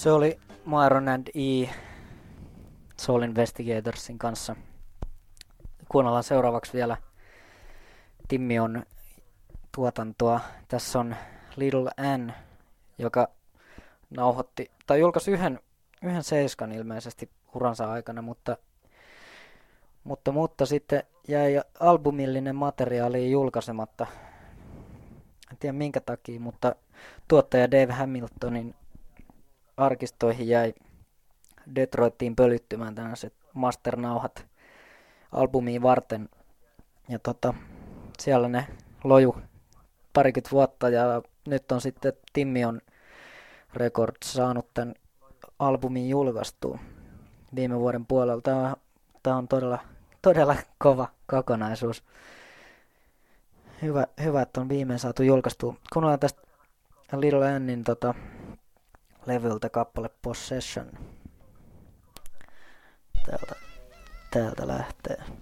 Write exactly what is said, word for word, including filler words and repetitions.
Se oli Myron and E. Soul Investigatorsin kanssa. Kuunnellaan seuraavaksi vielä Timmion tuotantoa. Tässä on Little Ann, joka nauhoitti, tai julkaisi yhden, yhden seiskan ilmeisesti uransa aikana, mutta, mutta, mutta sitten jäi albumillinen materiaali julkaisematta. En tiedä minkä takia, mutta tuottaja Dave Hamiltonin arkistoihin jäi Detroittiin pölyttymään tällaiset masternauhat albumiin varten. Ja tota, siellä ne loju parikymmentä vuotta ja nyt on sitten Timmion Records saanut tämän albumin julkaistua viime vuoden puolella. Tämä, tämä on todella, todella kova kokonaisuus. Hyvä, hyvä, että on viimein saatu julkaistua. Kun ollaan tästä Little Annin tota, levyltä kappale Possession. Täältä, täältä lähtee.